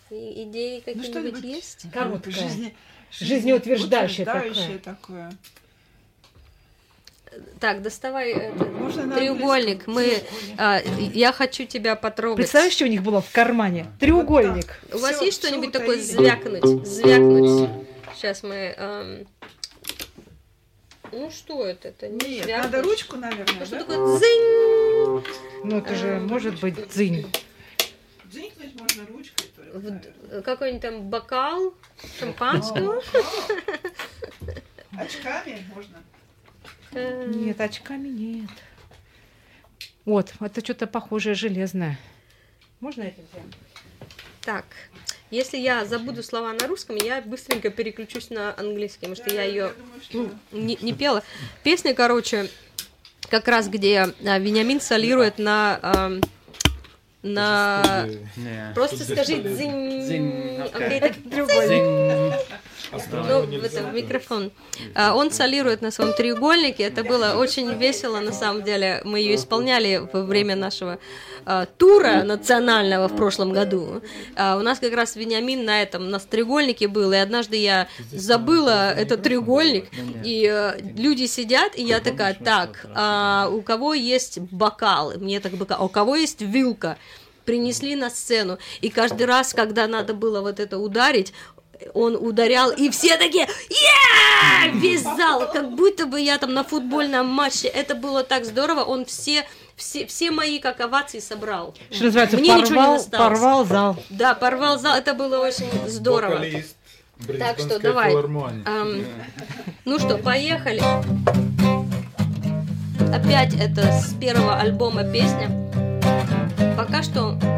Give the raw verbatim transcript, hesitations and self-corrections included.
И идеи какие-нибудь ну, есть? Короткое. Жизни, жизнеутверждающее такое. такое. Так, доставай этот треугольник. Мы, а, я хочу тебя потрогать. Представляешь, что у них было в кармане? Треугольник. Вот у вас все, есть что-нибудь такое звякнуть? Звякнуть. Сейчас мы... Эм... Ну что это? Это не Нет, звякнуть. Надо ручку, наверное. Ну, что да? такое дзынь? Ну это же может быть дзынь. Дзынькнуть можно ручкой только. Какой-нибудь там бокал, шампанского. Очками можно? Нет, очками нет. Вот, это что-то похожее железное. Можно это взять? Так, если я забуду слова на русском, я быстренько переключусь на английский, потому что да, я ее я думаю, что... не, не пела. Песня, короче, как раз где Вениамин солирует на... Эм, на... Yeah. Просто скажи дзинь. Окей, так треугольник. Ну, в, этом, в микрофон. А, он солирует на своем треугольнике. Это было очень весело, на самом деле. Мы ее исполняли во время нашего а, тура национального в прошлом году. А, у нас как раз Вениамин на этом, на треугольнике был. И однажды я забыла этот треугольник. И а, люди сидят, и я такая, так, а, у кого есть бокал? Мне так бокал. А у кого есть вилка? Принесли на сцену. И каждый раз, когда надо было вот это ударить, он ударял, и все такие «Yeah!» Весь зал, как будто бы я там на футбольном матче. Это было так здорово. Он все, все, все мои как овации собрал. Что называется, мне порвал, ничего не осталось. Порвал зал. Да, порвал зал. Это было очень здорово. Так что давай. Эм, ну что, поехали. Опять это с первого альбома песня. Пока что